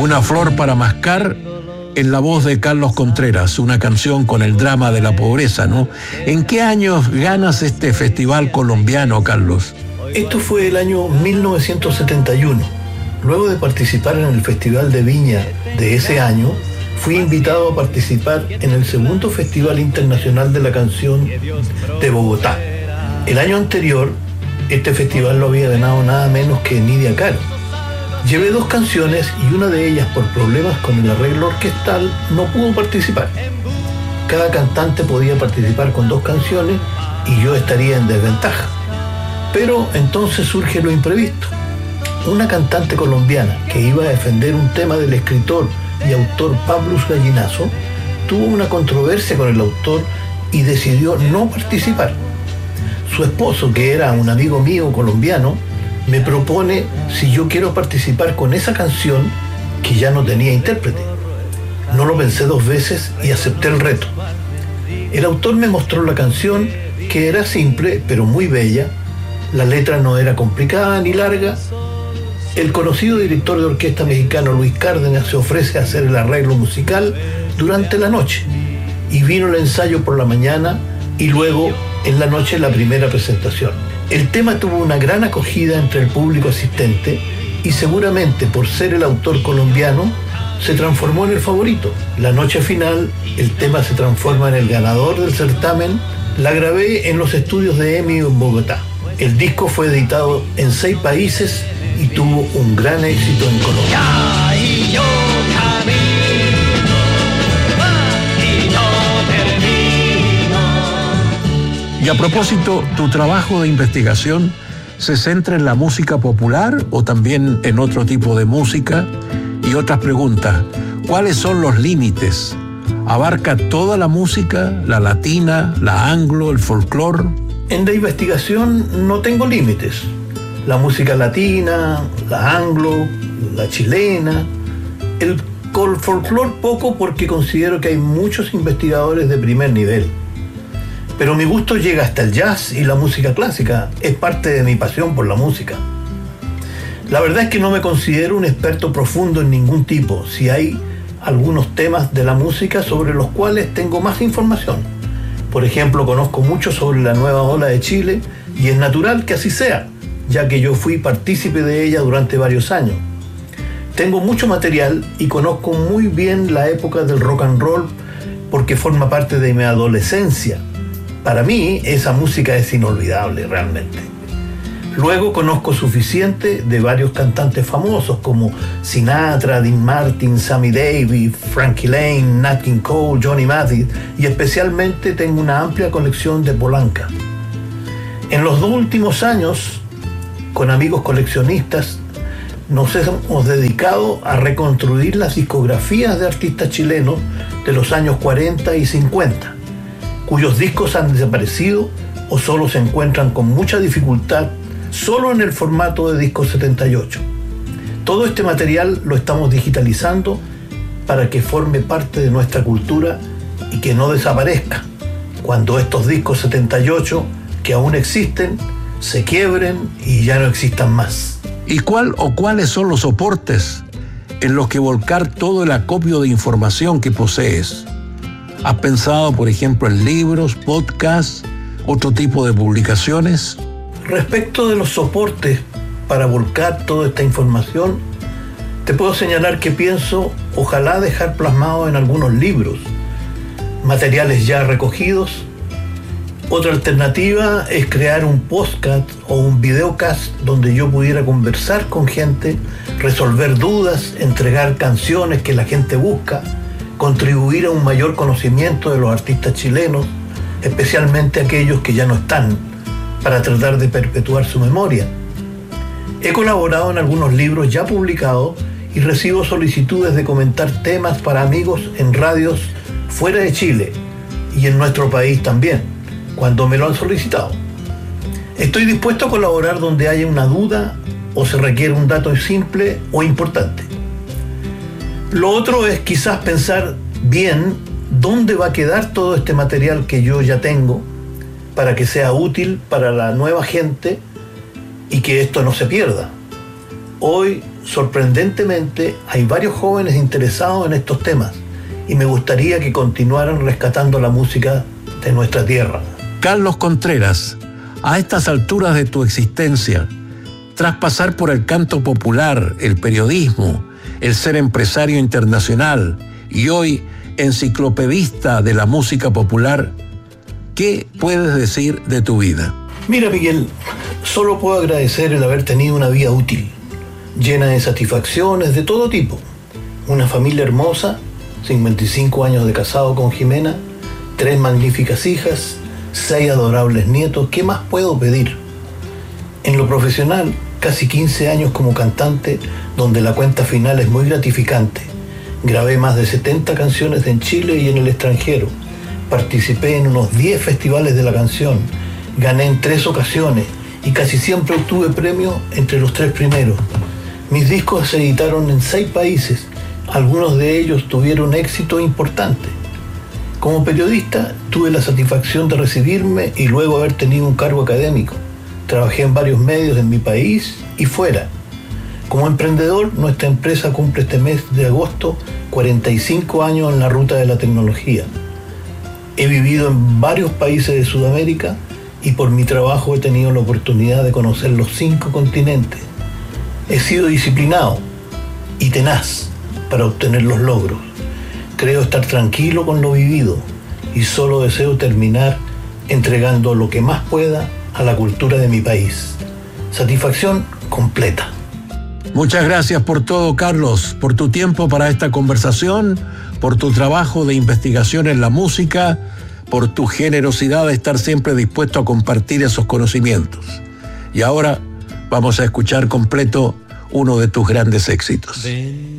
Una flor para mascar, en la voz de Carlos Contreras, una canción con el drama de la pobreza, ¿no? ¿En qué años ganas este festival colombiano, Carlos? Esto fue el año 1971. Luego de participar en el Festival de Viña de ese año, fui invitado a participar en el segundo Festival Internacional de la Canción de Bogotá. El año anterior, este festival lo había ganado nada menos que Nidia Caro. Llevé 2 canciones y una de ellas, por problemas con el arreglo orquestal, no pudo participar. Cada cantante podía participar con 2 canciones y yo estaría en desventaja. Pero entonces surge lo imprevisto. Una cantante colombiana que iba a defender un tema del escritor y autor Pablo Gallinazo tuvo una controversia con el autor y decidió no participar. Su esposo, que era un amigo mío colombiano, me propone si yo quiero participar con esa canción que ya no tenía intérprete. No lo pensé 2 veces y acepté el reto. El autor me mostró la canción, que era simple pero muy bella. La letra no era complicada ni larga. El conocido director de orquesta mexicano Luis Cárdenas se ofrece a hacer el arreglo musical durante la noche, y vino el ensayo por la mañana y luego en la noche la primera presentación. El tema tuvo una gran acogida entre el público asistente y seguramente por ser el autor colombiano se transformó en el favorito. La noche final el tema se transforma en el ganador del certamen. La grabé en los estudios de EMI en Bogotá. El disco fue editado en 6 países y tuvo un gran éxito en Colombia. Y a propósito, ¿tu trabajo de investigación se centra en la música popular o también en otro tipo de música? Y otras preguntas, ¿cuáles son los límites? ¿Abarca toda la música, la latina, la anglo, el folclore? En la investigación no tengo límites. La música latina, la anglo, la chilena. El folclore poco, porque considero que hay muchos investigadores de primer nivel. Pero mi gusto llega hasta el jazz y la música clásica. Es parte de mi pasión por la música. La verdad es que no me considero un experto profundo en ningún tipo. Si hay algunos temas de la música sobre los cuales tengo más información. Por ejemplo, conozco mucho sobre la nueva ola de Chile y es natural que así sea, ya que yo fui partícipe de ella durante varios años. Tengo mucho material y conozco muy bien la época del rock and roll porque forma parte de mi adolescencia. Para mí, esa música es inolvidable realmente. Luego conozco suficiente de varios cantantes famosos como Sinatra, Dean Martin, Sammy Davis, Frankie Lane, Nat King Cole, Johnny Mathis, y especialmente tengo una amplia colección de Polanca. En los 2 últimos años, con amigos coleccionistas, nos hemos dedicado a reconstruir las discografías de artistas chilenos de los años 40 y 50, cuyos discos han desaparecido o solo se encuentran con mucha dificultad solo en el formato de disco 78. Todo este material lo estamos digitalizando para que forme parte de nuestra cultura y que no desaparezca cuando estos discos 78, que aún existen, se quiebren y ya no existan más. ¿Y cuáles son los soportes en los que volcar todo el acopio de información que posees? ¿Has pensado, por ejemplo, en libros, podcasts, otro tipo de publicaciones? Respecto de los soportes para volcar toda esta información, te puedo señalar que pienso, ojalá, dejar plasmado en algunos libros, materiales ya recogidos. Otra alternativa es crear un podcast o un videocast donde yo pudiera conversar con gente, resolver dudas, entregar canciones que la gente busca, contribuir a un mayor conocimiento de los artistas chilenos, especialmente aquellos que ya no están, para tratar de perpetuar su memoria. He colaborado en algunos libros ya publicados y recibo solicitudes de comentar temas para amigos en radios fuera de Chile y en nuestro país también, cuando me lo han solicitado. Estoy dispuesto a colaborar donde haya una duda o se requiere un dato simple o importante. Lo otro es quizás pensar bien dónde va a quedar todo este material que yo ya tengo para que sea útil para la nueva gente y que esto no se pierda. Hoy sorprendentemente hay varios jóvenes interesados en estos temas y me gustaría que continuaran rescatando la música de nuestra tierra. Carlos Contreras, a estas alturas de tu existencia, tras pasar por el canto popular, el periodismo, el ser empresario internacional y hoy enciclopedista de la música popular, ¿qué puedes decir de tu vida? Mira, Miguel, solo puedo agradecer el haber tenido una vida útil, llena de satisfacciones de todo tipo. Una familia hermosa, 55 años de casado con Jimena, 3 magníficas hijas, 6 adorables nietos. ¿Qué más puedo pedir? En lo profesional, casi 15 años como cantante, donde la cuenta final es muy gratificante. Grabé más de 70 canciones en Chile y en el extranjero. Participé en unos 10 festivales de la canción. Gané en 3 ocasiones y casi siempre obtuve premios entre los 3 primeros. Mis discos se editaron en 6 países. Algunos de ellos tuvieron éxito importante. Como periodista, tuve la satisfacción de recibirme y luego haber tenido un cargo académico. Trabajé en varios medios en mi país y fuera. Como emprendedor, nuestra empresa cumple este mes de agosto 45 años en la ruta de la tecnología. He vivido en varios países de Sudamérica y por mi trabajo he tenido la oportunidad de conocer los 5 continentes. He sido disciplinado y tenaz para obtener los logros. Creo estar tranquilo con lo vivido y solo deseo terminar entregando lo que más pueda a la cultura de mi país. Satisfacción completa. Muchas gracias por todo, Carlos, por tu tiempo para esta conversación, por tu trabajo de investigación en la música, por tu generosidad de estar siempre dispuesto a compartir esos conocimientos. Y ahora vamos a escuchar completo uno de tus grandes éxitos.